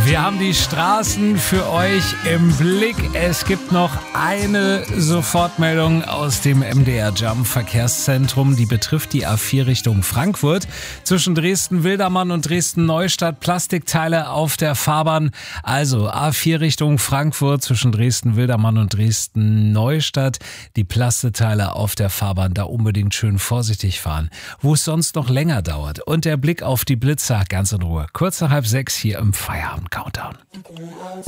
Wir haben die Straßen für euch im Blick. Es gibt noch eine Sofortmeldung aus dem MDR Jump Verkehrszentrum. Die betrifft die A4 Richtung Frankfurt. Zwischen Dresden-Wildermann und Dresden-Neustadt Plastikteile auf der Fahrbahn. Also A4 Richtung Frankfurt zwischen Dresden-Wildermann und Dresden-Neustadt. Die Plastikteile auf der Fahrbahn, da unbedingt schön vorsichtig fahren. Wo es sonst noch länger dauert. Und der Blick auf die Blitzer ganz in Ruhe. Kurz nach 5:30 hier im Feierabend-Countdown.